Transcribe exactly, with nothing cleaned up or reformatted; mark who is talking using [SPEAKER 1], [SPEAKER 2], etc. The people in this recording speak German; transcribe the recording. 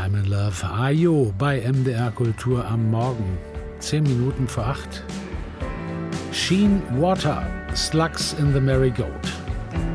[SPEAKER 1] I'm in Love. Ayo bei M D R Kultur am Morgen. Zehn Minuten vor acht. Sheen Water, Slugs in the Marigold.